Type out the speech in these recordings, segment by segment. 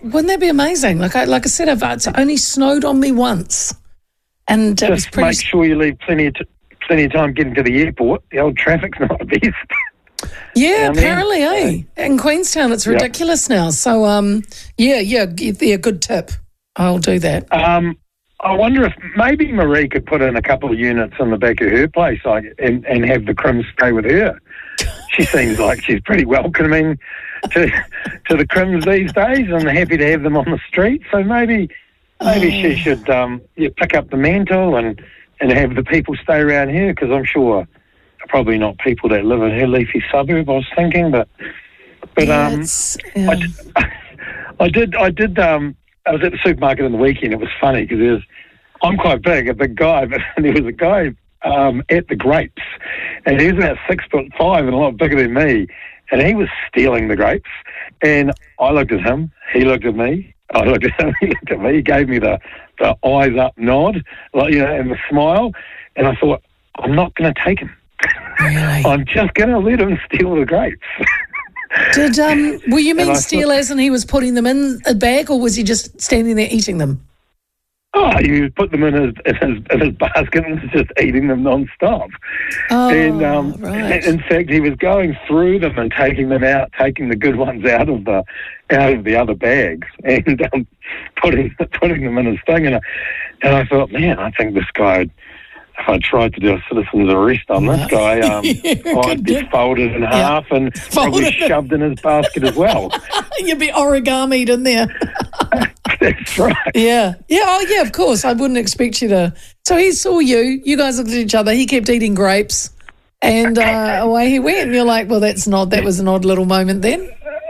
wouldn't that be amazing? Like I said, it's only snowed on me once, and it was Just pretty. make sure you leave plenty of time getting to the airport. The old traffic's not the best. Yeah, down there. apparently, eh? In Queenstown, it's ridiculous now. So, yeah, good tip. I'll do that. I wonder if maybe Marie could put in a couple of units in the back of her place and have the Crims stay with her. She seems like she's pretty welcoming to the Crims these days, and happy to have them on the street. So maybe she should pick up the mantle and have the people stay around here, because I'm sure probably not people that live in her leafy suburb, I was thinking, but I was at the supermarket on the weekend. It was funny because I'm quite big, a big guy, but there was a guy at the grapes, and he was about 6'5" and a lot bigger than me, and he was stealing the grapes. And I looked at him, he looked at me, I looked at him, he looked at me, he gave me the eyes up nod, and the smile, and I thought, I'm not going to take him. Really? I'm just going to let him steal the grapes. Well, you mean steal as in he was putting them in a bag, or was he just standing there eating them? Oh, you put them in his basket and was just eating them non-stop. Oh, and right. in fact, he was going through them and taking them out, taking the good ones out of the other bags, and putting them in his thing. And I thought, man, I think this guy, if I tried to do a citizen's arrest on this guy, I'd be folded in half and probably shoved in his basket as well. You'd be origamied in there. That's right. Yeah. Oh, yeah, of course. I wouldn't expect you to. So he saw you guys looked at each other, he kept eating grapes, and away he went. And you're like, well, that was an odd little moment then.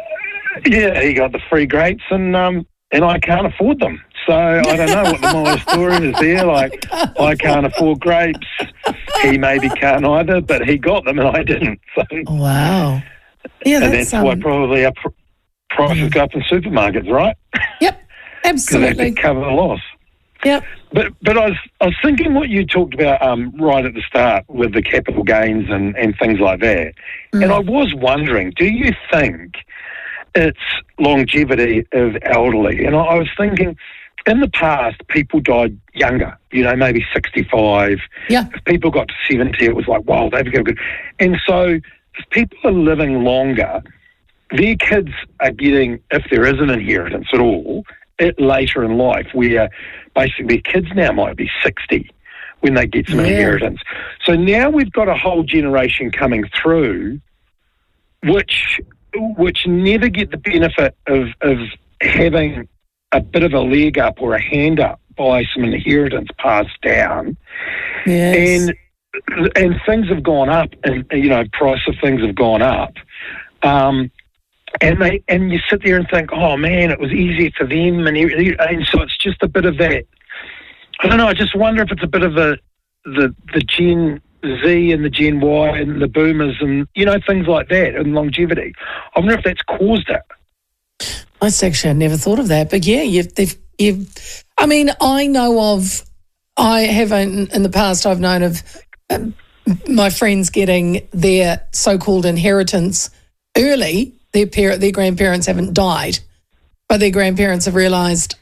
Yeah, he got the free grapes, and I can't afford them. So I don't know what the moral story is there. Like, I can't afford grapes. He maybe can't either, but he got them and I didn't. So, wow. Yeah, that's why probably our prices go up in supermarkets, right? Yep, absolutely. Because they cover the loss. Yep. But I was thinking what you talked about right at the start with the capital gains and things like that. And I was wondering, do you think it's longevity of elderly? And I was thinking, in the past, people died younger, maybe 65. Yeah. If people got to 70, it was like, wow, they've got good. And so if people are living longer, their kids are getting, if there is an inheritance at all, it later in life, where basically kids now might be 60 when they get some inheritance. So now we've got a whole generation coming through which never get the benefit of having a bit of a leg up or a hand up by some inheritance passed down. Yes. And things have gone up, and price of things have gone up. And you sit there and think, oh man, it was easier for them, and so it's just a bit of that. I don't know. I just wonder if it's a bit of the Gen Z and the Gen Y and the Boomers and things like that, and longevity. I wonder if that's caused it. I never thought of that, but yeah, I mean, I have in the past, I've known of my friends getting their so-called inheritance early. Their grandparents haven't died, but their grandparents have realised,